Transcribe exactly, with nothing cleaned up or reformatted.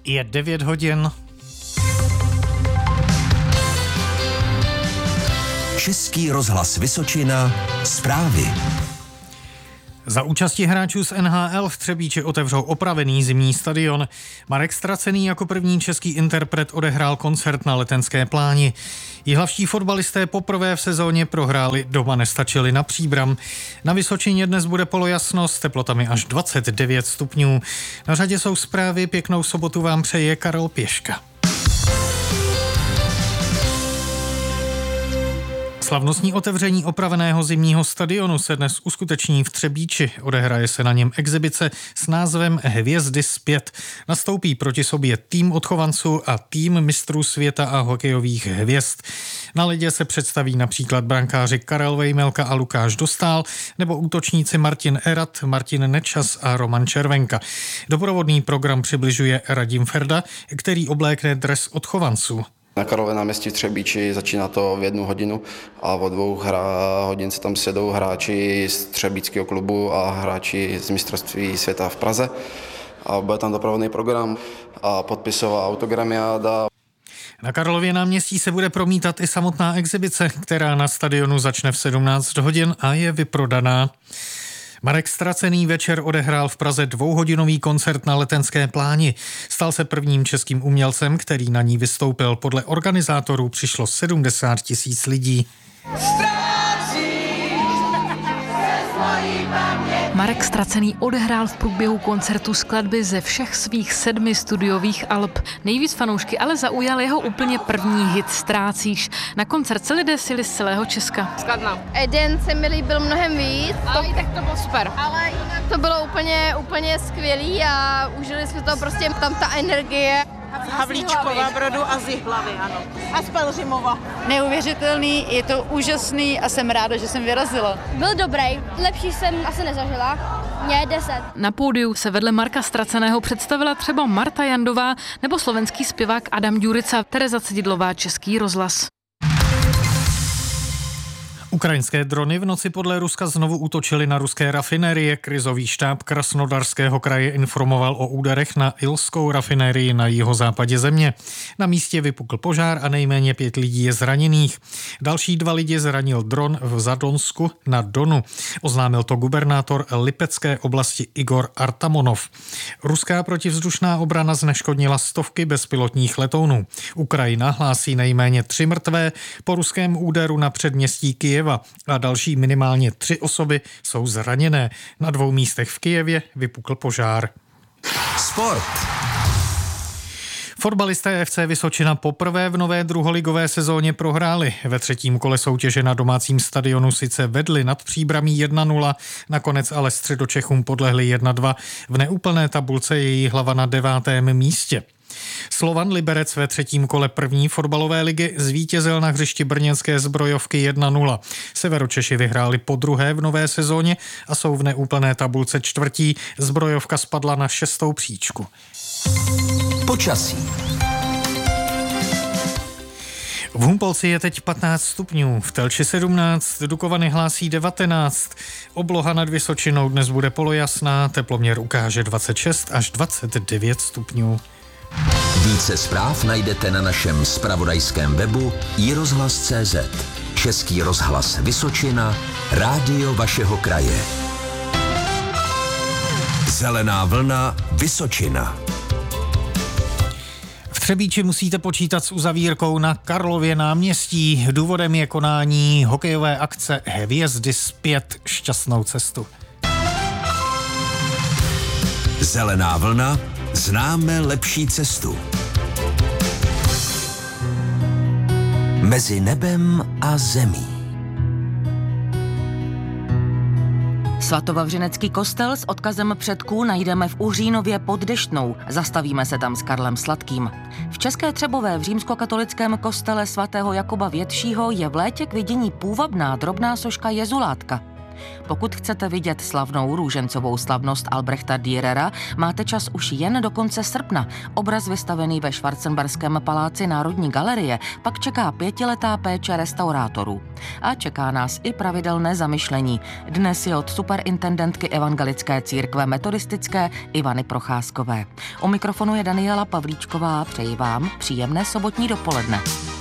Je devět hodin. Český rozhlas Vysočina, zprávy. Za účasti hráčů z N H L v Třebíči otevřou opravený zimní stadion. Marek Stracený jako první český interpret odehrál koncert na Letenské pláni. Jihlavští fotbalisté poprvé v sezóně prohráli, doma nestačili na Příbram. Na Vysočině dnes bude polojasno s teplotami až dvacet devět stupňů. Na řadě jsou zprávy, pěknou sobotu vám přeje Karel Pěška. Slavnostní otevření opraveného zimního stadionu se dnes uskuteční v Třebíči. Odehraje se na něm exibice s názvem Hvězdy zpět. Nastoupí proti sobě tým odchovanců a tým mistrů světa a hokejových hvězd. Na ledě se představí například brankáři Karel Vejmelka a Lukáš Dostál nebo útočníci Martin Erat, Martin Nečas a Roman Červenka. Doprovodný program přibližuje Radim Ferda, který oblékne dres odchovanců. Na Karlově náměstí v Třebíči začíná to v jednu hodinu a o dvou hra, hodin se tam sedou hráči z třebíčského klubu a hráči z mistrovství světa v Praze. A bude tam doprovodný program a podpisová autogramiáda. Na Karlově náměstí se bude promítat i samotná exibice, která na stadionu začne v sedmnáct hodin a je vyprodaná. Marek Stracený večer odehrál v Praze dvouhodinový koncert na Letenské pláni. Stal se prvním českým umělcem, který na ní vystoupil. Podle organizátorů přišlo sedmdesát tisíc lidí. Marek Stracený odehrál v průběhu koncertu skladby ze všech svých sedmi studiových alb. Nejvíc fanoušky ale zaujal jeho úplně první hit Ztrácíš. Na koncert se lidé sjeli z celého Česka. Skladná. Jeden se mi líbil mnohem víc. Ale to, tak to bylo super. Ale jinak to bylo úplně, úplně skvělý a užili jsme to prostě, tam ta energie. Havlíčkova, Brodu a z Jihlavy, ano. A z Pelhřimova. Neuvěřitelný, je to úžasný a jsem ráda, že jsem vyrazila. Byl dobrý, lepší jsem asi nezažila. Mě deset. Na pódiu se vedle Marka Straceného představila třeba Marta Jandová nebo slovenský zpěvák Adam Ďurica, Tereza Cedidlová, Český rozhlas. Ukrajinské drony v noci podle Ruska znovu útočily na ruské rafinérie. Krizový štáb Krasnodarského kraje informoval o úderech na Ilskou rafinérii na jihozápadě země. Na místě vypukl požár a nejméně pět lidí je zraněných. Další dva lidi zranil dron v Zadonsku na Donu. Oznámil to gubernátor Lipecké oblasti Igor Artamonov. Ruská protivzdušná obrana zneškodnila stovky bezpilotních letounů. Ukrajina hlásí nejméně tři mrtvé po ruském úderu na předměstí Kyjeva a další minimálně tři osoby jsou zraněné. Na dvou místech v Kyjevě vypukl požár. Sport. Fotbalisté F C Vysočina poprvé v nové druholigové sezóně prohráli. Ve třetím kole soutěže na domácím stadionu sice vedli nad Příbramí jedna nula, nakonec ale Středočechům podlehli jedna dva. V neúplné tabulce je Jihlava na devátém místě. Slovan Liberec ve třetím kole první fotbalové ligy zvítězil na hřišti brněnské Zbrojovky jedna nula. Severočeši vyhráli podruhé v nové sezóně a jsou v neúplné tabulce čtvrtí. Zbrojovka spadla na šestou příčku. Počasí. V Humpolci je teď patnáct stupňů, v Telči sedmnáct, Dukovany hlásí devatenáct. Obloha nad Vysočinou dnes bude polojasná, teploměr ukáže dvacet šest až dvacet devět stupňů. Více zpráv najdete na našem zpravodajském webu i rozhlas tečka cé zet. Český rozhlas Vysočina, rádio vašeho kraje. Zelená vlna Vysočina. V Třebíči musíte počítat s uzavírkou na Karlově náměstí. Důvodem je konání hokejové akce Hvězdy zpět, šťastnou cestu. Zelená vlna, známe lepší cestu. Mezi nebem a zemí. Svatovavřinecký kostel s odkazem předků najdeme v Uhřínově pod Deštnou. Zastavíme se tam s Karlem Sladkým. V České Třebové v římskokatolickém kostele svatého Jakuba Většího je v létě k vidění půvabná drobná soška jezulátka. Pokud chcete vidět slavnou růžencovou slavnost Albrechta Dürera, máte čas už jen do konce srpna. Obraz vystavený ve Schwarzenberském paláci Národní galerie pak čeká pětiletá péče restaurátorů. A čeká nás i pravidelné zamyšlení. Dnes je od superintendentky Evangelické církve metodistické Ivany Procházkové. U mikrofonu je Daniela Pavlíčková. Přeji vám příjemné sobotní dopoledne.